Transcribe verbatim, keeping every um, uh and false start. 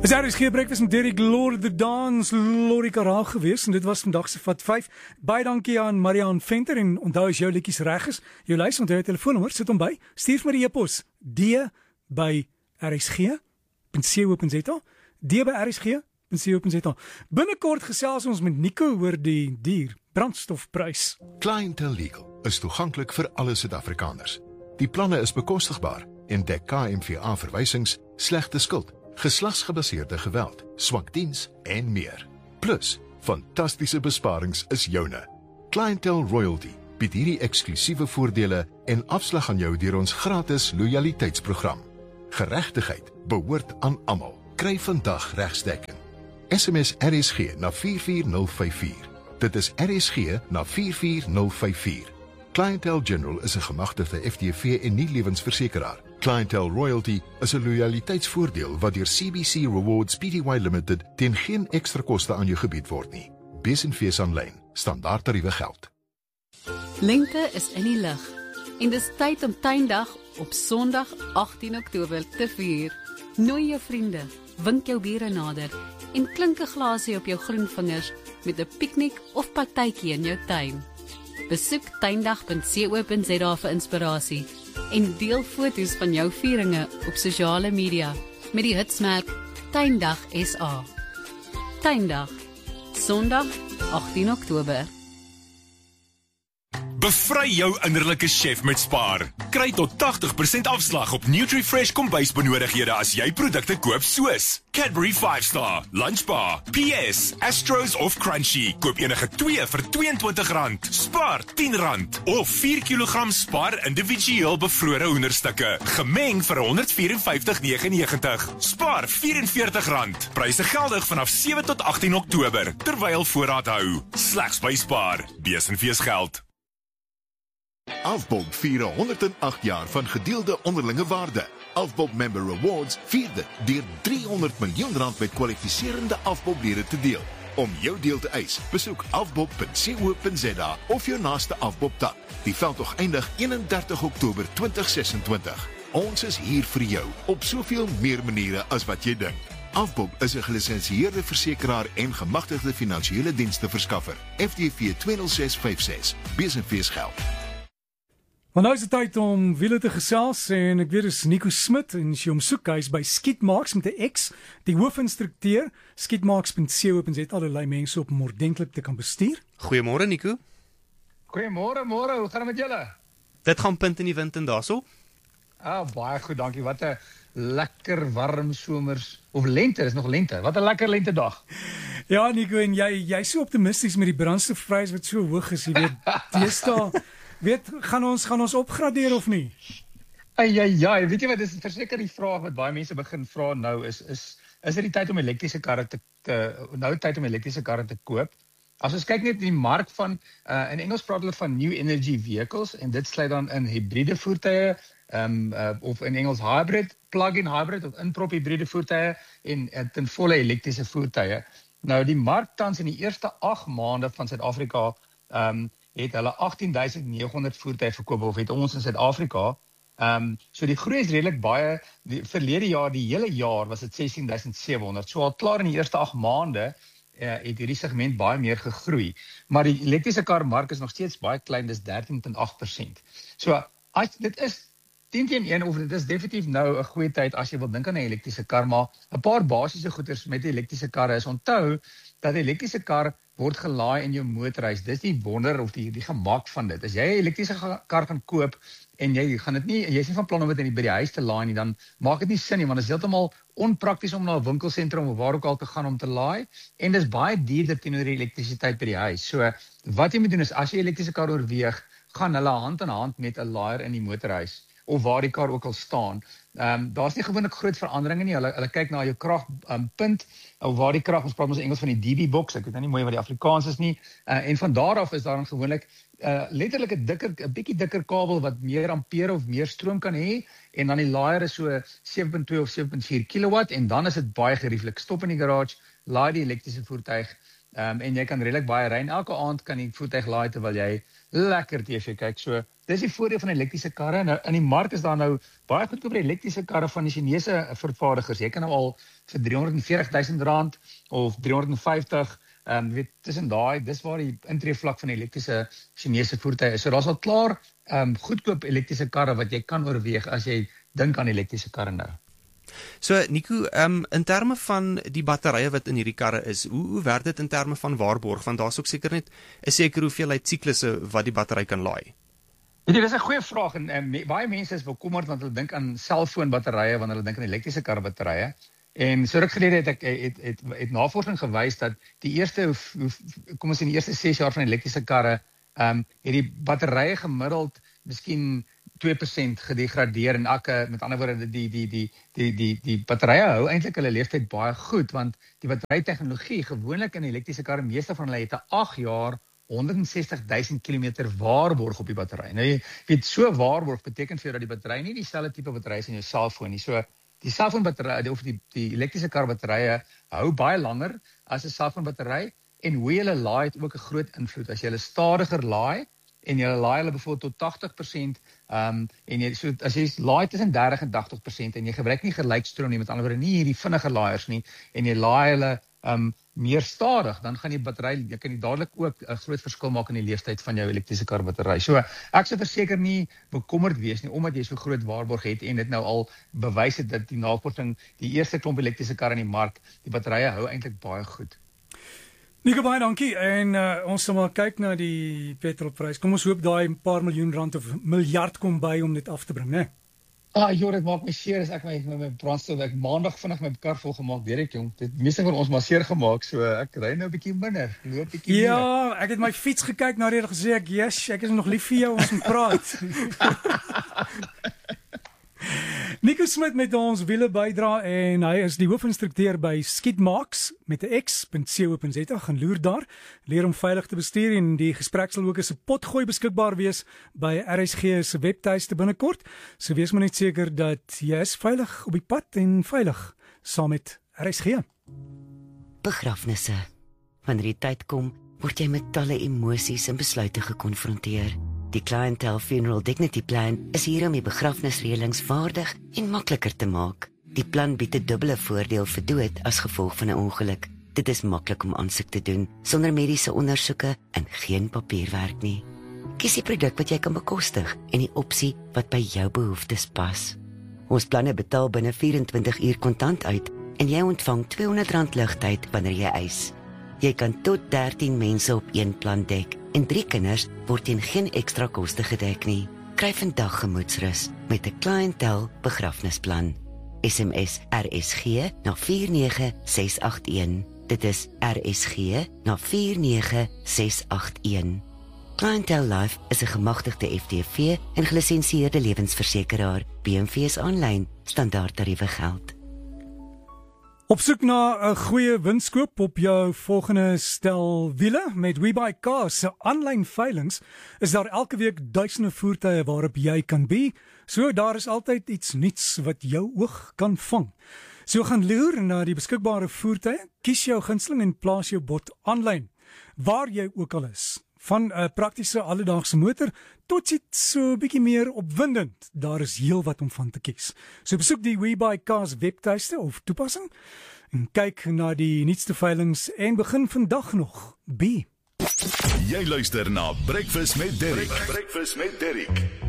Is daar is geen breakfast met Derek Lord the Dance, Lori Karaal geweest en dit was vandag se Vat vyf. Baie dankie aan Marian Venter en onthou as jou liedjies reg is, jou lys onthou jou telefoonnommer, sit hom by, stuur vir my die e-pos d by r s g punt co punt z a d by r s g punt co punt z a. Binnekort gesels ons met Nico oor die duur brandstofprys. Clientele Legal is toeganklik vir alle Suid-Afrikaners. Die planne is bekostigbaar en dek K M V A verwysings, slegte skuld, geslagsgebaseerde geweld, swak diens en meer. Plus, fantastiese besparings is joune. Clientele Royalty bied hierdie eksklusiewe voordele en afslag aan jou deur ons gratis loyaliteitsprogram. Geregtigheid behoort aan almal. Kry vandag regsdekking. S M S R S G na vier vier nul vyf vier. Dit is R S G na vier vier nul vyf vier. Clientele General is 'n gemagtigde F T V en nie lewensversekeraar. Clientele Royalty is 'n loyaliteitsvoordeel wat deur C B C Rewards Pty Limited teen geen ekstra koste aan jou gebied word nie. Bees en fees aanlyn. Standaard tariewe geld. Lente is in die lug en dis tyd om tuindag op Sondag agttien Oktober te vier. Nooi jou vriende, wink jou bure nader en klink 'n glasie op jou groen vingers met 'n piknik of partytjie in jou tuin. Besoek tuindag punt co punt z a vir inspirasie en deel foto's van jou vieringe op sosiale media met die hitsmerk Tuindag S A. Tuindag, Sondag agttien Oktober. Bevry jou innerlike chef met Spar. Kry tot tagtig persent afslag op NutriFresh kombuisbenodighede as jy produkte koop soos Cadbury five star, Lunch Bar, P S, Astros of Crunchy. Koop enige twee vir R tweeëntwintig rand, Spar R tien rand of vier kilogram Spar individueel bevrore hoenderstukke, gemeng vir R honderd vyf vyf vyf negentig. Spar R vyf en veertig rand. Pryse geldig vanaf sewe tot agttien Oktober, terwyl voorraad hou. Slegs by Spar. Bees en fees geld. Afbob vier honderd en agt jaar van gedeelde onderlinge waarde. Afbob Member Rewards vier dit deur driehonderd miljoen rand met kwalifiserende Afbob-lede te deel. Om jou deel te eis, besoek afbob punt co punt z a of jou naaste Afbob-tak. Die veldtog eindig eenendertig Oktober tweeduisend ses en twintig. Ons is hier vir jou op soveel meer maniere as wat jy dink. Afbob is 'n gelisensieerde versekeraar en gemagtigde finansiële dienste verskaffer. F D V twee nul ses vyf ses. Bees en fees geld. Want nou is dit tyd om wiele te gesels en ek weet is Nico Smit en as jy hom soek, hy is by Skietmarks met 'n X, die hoofinstrukteur, skietmarks punt co punt z a, allerlei mense op om ordentlik te kan bestuur. Goeiemôre Nico. Goeiemôre, môre, hoe gaan dit met julle? Dit gaan punt in die wind en daarso. Ah, baie goed, dankie. Wat 'n lekker warm somers of lente, dis nog lente. Wat 'n lekker lentedag. Ja, Nico, en jy jy's so optimisties met die brandstofprys wat so hoog is, jy weet, deesdae weet, gaan ons gaan ons opgradeer of nie? Ai ai ai, weet jy wat, dis verseker die vraag wat baie mense begin vra nou is is is dit die tyd om elektriese karre te, te nou tyd om elektriese karre te koop? As ons kyk net in die mark van uh, in Engels praat hulle van new energy vehicles en dit sluit dan in hibriede voertuie, um, uh, of in Engels hybrid, plug-in hybrid of inprop hibriede voertuie en uh, ten volle elektriese voertuie. Nou die mark tans in die eerste agt maande van Suid-Afrika um, het hulle agttien duisend nege honderd voertuie verkoop of het ons in Suid-Afrika. Ehm um, so die groei is redelik baie. Die verlede jaar, die hele jaar was dit sestien duisend sewe honderd. So al klaar in die eerste agt maande uh, het hierdie segment baie meer gegroei. Maar die elektriese kar mark is nog steeds baie klein, dis dertien komma agt persent. So as dit is tien teen een of dit is definitief nou 'n goeie tyd as jy wil dink aan 'n elektriese kar, maar 'n paar basiese goeders met die elektriese karre is onthou dat 'n elektriese kar word gelaai in jou motorhuis. Dis die wonder of die die gemak van dit. As jy 'n elektriese kar gaan koop en jy gaan dit nie jy's nie van plan om dit in die by die huis te laai nie, dan maak dit nie sin nie want dit is heeltemal onprakties om na 'n winkelsentrum of waar ook al te gaan om te laai en dis baie duurder teenoor die elektrisiteit by die huis. So wat jy moet doen is as jy 'n elektriese kar oorweeg, gaan hulle hand in hand met 'n laaier in die motorhuis of waar die kar ook al staan. Ehm um, daar's nie gewoonlik groot veranderinge nie. Hulle hulle kyk na jou kragpunt um, punt, of waar die krag, ons praat ons Engels van die D B box. Ek weet nou nie mooi wat die Afrikaans is nie. Uh, en van daar af is daar dan gewoonlik uh, letterlik 'n dikker 'n bietjie dikker kabel wat meer ampere of meer stroom kan hê en dan die laaier is so sewe komma twee of sewe komma vier kilowatt en dan is dit baie gerieflik. Stop in die garage, laai die elektriese voertuig um, en jy kan redelik baie ry. Elke aand kan die voertuig laai terwyl jy lekker T V kyk. So dis die voordeel van elektriese karre. Nou in die mark is daar nou baie goedkoop elektriese karre van die Chinese vervaardigers. Jy kan nou al vir driehonderd en veertig duisend rand of driehonderd en vyftig, ehm um, weet tussen daai, dis waar die intreevlak van die elektriese Chinese voertuie is. So daar's al klaar ehm um, goedkoop elektriese karre wat jy kan oorweeg as jy dink aan elektriese karre nou. So Nico, um, in terme van die batterye wat in hierdie karre is, hoe, hoe werk dit in terme van waarborg? Want daar's ook seker net 'n sekere hoeveelheid siklusse wat die battery kan laai. Weet jy, dis 'n goeie vraag en, en me, baie mense is bekommerd want hulle dink aan selfoonbatterye wanneer hulle dink aan elektriese karbatterye. En so ruk gelede het ek het, het, het, het navorsing gewys dat die eerste kom ons sê die eerste ses jaar van elektriese karre, ehm um, het die batterye gemiddeld miskien twee persent gedegradeer en ek met ander woorde die die die die die die batterye hou eintlik hulle leeftyd baie goed want die batterytegnologie gewoonlik in elektriese karre meeste van hulle het 'n agt jaar honderd en sestig duisend kilometer waarborg op die battery. Nou jy weet so waarborg beteken vir jou dat die battery nie dieselfde tipe battery is in jou selfoon nie. So die selfoonbattery of die die elektriese kar batterye hou baie langer as 'n selfoonbattery en hoe jy hulle laai het ook 'n groot invloed. As jy hulle stadiger laai en jy laai hulle byvoorbeeld tot tagtig persent um, en jy, so, as jy laai tussen dertig en tagtig persent en jy gebruik nie gelykstroom nie, met ander woorde nie hierdie vinnige laaiers nie en jy laai hulle um, meer stadig, dan gaan die battery, jy kan nie dadelik ook 'n groot verskil maak in die leeftyd van jou elektriese kar battery. So ek sou verseker nie bekommerd wees nie omdat jy so groot waarborg het en dit nou al bewys het dat die navorsing die eerste klomp elektriese karre in die mark, die batterye hou eintlik baie goed. Nico, baie dankie. En uh, ons sal maar kyk na die petrolprys. Kom ons hoop daai paar miljoen rand of miljard kom by om dit af te bring, né? Ah, joh, dit maak my seer as ek my met my brandstof, ek maandag vinnig my kar vol gemaak, weet ek jong. Dit meeste van ons maar seer gemaak, so ek ry nou 'n bietjie minder, loop bietjie meer. Ja, ek het my fiets gekyk na die gesê ek, "Yes, ek is nog lief vir jou, ons moet praat." Nico Smit met ons wiele bydra en hy is die hoofinstrukteur by Skidmarks met 'n x punt co punt za. Gaan loer daar, leer om veilig te bestuur en die gesprek sal ook as 'n potgooi beskikbaar wees by R S G se webtuiste binnekort. So wees maar net seker dat jy is veilig op die pad en veilig saam met R S G. Begrafnisse. Wanneer die tyd kom, word jy met talle emosies en besluite gekonfronteer. Die Clientele Funeral Dignity Plan is hier om die begrafnisreëlings vaardig en makliker te maak. Die plan bied 'n dubbele voordeel vir dood as gevolg van 'n ongeluk. Dit is maklik om aansoek te doen, sonder mediese ondersoeke en geen papierwerk nie. Kies die produk wat jy kan bekostig en die opsie wat by jou behoeftes pas. Ons planne betaal binne vyf-en-twintig uur kontant uit en jy ontvang tweehonderd rand ligtyd wanneer jy eis. Jy kan tot dertien mense op een plan dek en drie kinders word teen geen ekstra koste gedek nie. Kry vandag gemoedsrus met 'n Clientele begrafnisplan. S M S R S G na vier nege ses agt een. Dit is R S G na vier nege ses agt een. Clientele Life is 'n gemagtigde F T V en gelisensieerde lewensversekeraar. B M W is aanlyn, standaard tariewe geld. Op soek na 'n goeie winskoop op jou volgende stel wiele met WeBuyCars se aanlyn veilings is daar elke week duisende voertuie waarop jy kan be. So daar is altyd iets nuuts wat jou oog kan vang. So gaan loer na die beskikbare voertuie, kies jou gunsteling en plaas jou bod aanlyn waar jy ook al is. Van 'n praktiese alledaagse motor tot iets so 'n bietjie meer opwindend. Daar is heelwat om van te kies. So besoek die WeBuyCars webtuiste of toepassing en kyk na die nuutste veilings en begin vandag nog be. Jy luister na Breakfast met Derrick. Breakfast met Derrick.